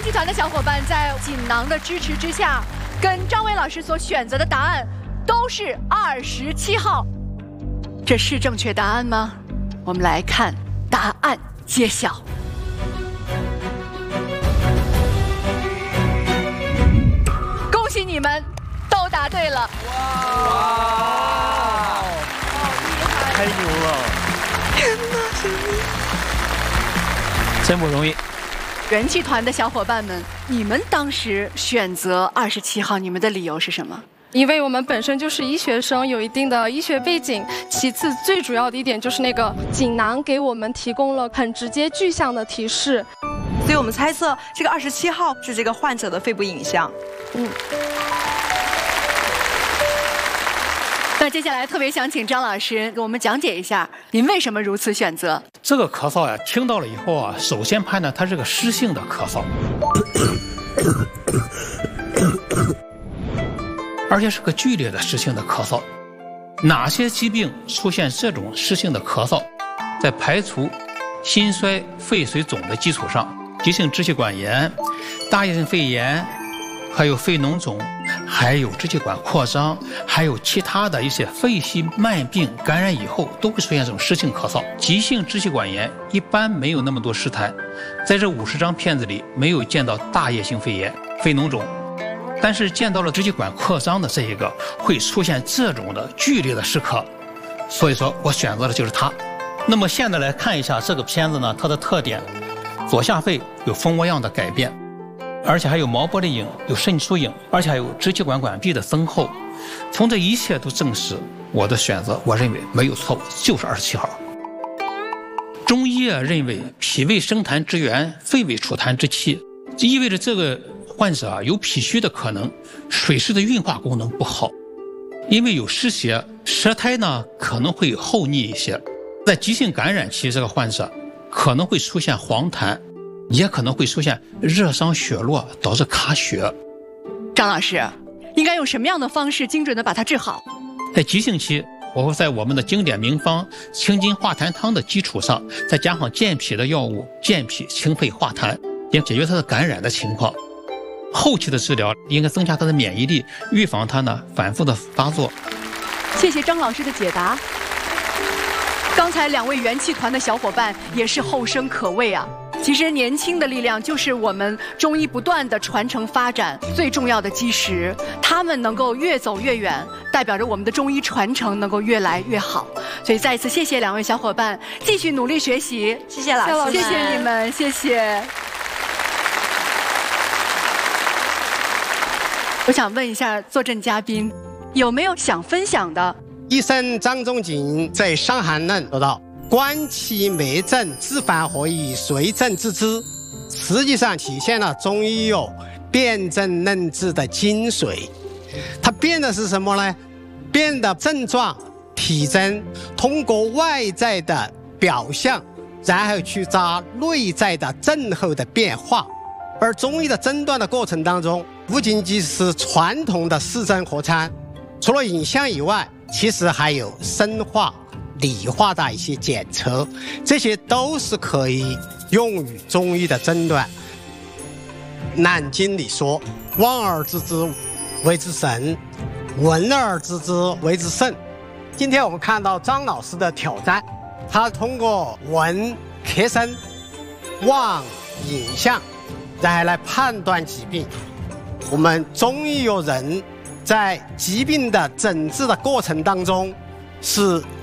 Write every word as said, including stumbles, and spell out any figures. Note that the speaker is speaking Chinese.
元气团的小伙伴在锦囊的支持之下，跟张伟老师所选择的答案都是二十七号。这是正确答案吗？我们来看答案揭晓。恭喜你们都答对了！ 哇，太牛了！ 天哪，真的真不容易。 元气团的小伙伴们，你们当时选择二十七号，你们的理由是什么？ 因为我们本身就是医学生，有一定的医学背景。其次，最主要的一点就是那个锦囊给我们提供了很直接具象的提示， 所以我们猜测这个二十七号是这个患者的肺部影像。嗯。 那接下来特别想请张老师给我们讲解一下，您为什么如此选择？ 这个咳嗽呀，听到了以后啊，首先判断它是个湿性的咳嗽。而且是个剧烈的湿性的咳嗽。哪些疾病出现这种湿性的咳嗽？在排除心衰、肺水肿的基础上，急性支气管炎、大叶性肺炎，还有肺脓肿，还有支气管扩张，还有其他的一些肺系慢病感染以后，都会出现这种湿性咳嗽。急性支气管炎一般没有那么多湿痰，在这五十张片子里没有见到大叶性肺炎、肺脓肿。但是见到了支气管扩张的这一个会出现这种的剧烈的湿咳，所以说我选择的就是它。那么现在来看一下这个片子呢，它的特点：左下肺有蜂窝样的改变，而且还有毛玻璃影、有渗出影，而且还有支气管管壁的增厚。从这一切都证实我的选择，我认为没有错误，就是二十七号。中医啊认为脾胃生痰之源，肺为储痰之器，意味着这个患者啊有脾虚的可能，水湿的运化功能不好，因为有湿邪，舌苔呢可能会厚腻一些。在急性感染期，这个患者可能会出现黄痰，也可能会出现热伤血络，导致卡血。 张老师，应该用什么样的方式精准的把它治好？ 在急性期，我会在我们的经典名方清津化痰汤的基础上，再加上健脾的药物，健脾清肺化痰，也解决它的感染的情况。后期的治疗应该增加他的免疫力，预防他呢反复的发作。 谢谢张老师的解答。刚才两位元气团的小伙伴也是后生可畏啊。其实年轻的力量就是我们中医不断的传承发展最重要的基石，他们能够越走越远，代表着我们的中医传承能够越来越好。所以再一次谢谢两位小伙伴，继续努力学习。 谢谢老师， 谢谢你们，谢谢。我想问一下坐镇嘉宾，有没有想分享的？ 医生张仲景在《伤寒论》说到：“观其脉证，知烦何以随症治之。”实际上体现了中医有辨证论治的精髓。它辨的是什么呢？辨的症状、体征，通过外在的表象，然后去抓内在的症候的变化。而中医的诊断的过程当中，不仅仅是传统的视诊合参，除了影像以外，其实还有生化、理化的一些检测，这些都是可以用于中医的诊断。南经里说：“望而知之谓之神，闻而知之谓之圣。”今天我们看到张老师的挑战，他通过闻咳声、望影像，然后来判断疾病。我们中医有人在疾病的诊治的过程当中，是